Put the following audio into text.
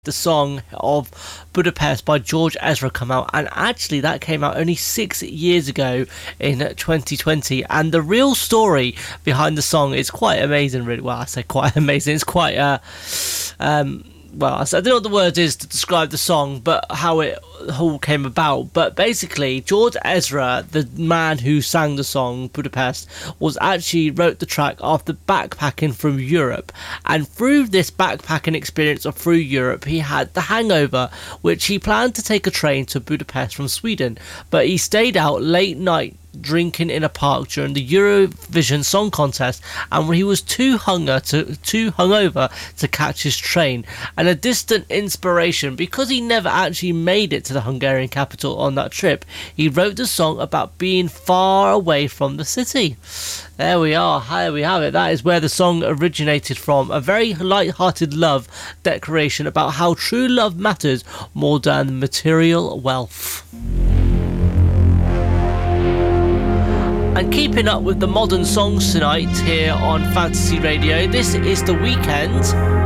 the song of Budapest by George Ezra come out, and actually that came out only 6 years ago in 2020, and the real story behind the song is quite amazing, really. Well, I say quite amazing, it's quite well, I don't know what the word is to describe the song, but how it all came about. But basically, George Ezra, the man who sang the song Budapest, was actually wrote the track after backpacking from Europe. And through this backpacking experience of through Europe, he had the hangover, which he planned to take a train to Budapest from Sweden. But he stayed out late night drinking in a park during the Eurovision Song Contest, and when he was too hungover to catch his train. And a distant inspiration, because he never actually made it to the Hungarian capital on that trip, he wrote the song about being far away from the city. There we are, here we have it. That is where the song originated from. A very light-hearted love declaration about how true love matters more than material wealth. And keeping up with the modern songs tonight here on Fantasy Radio, this is The Weeknd